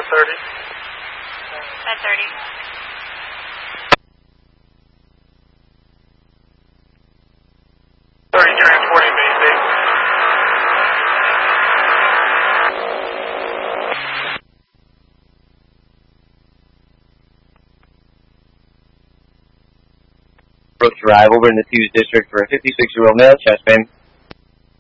10:30. 10:30. Transporting base 8. Approach arrive over in the 2's district for a 56-year-old male, chest pain.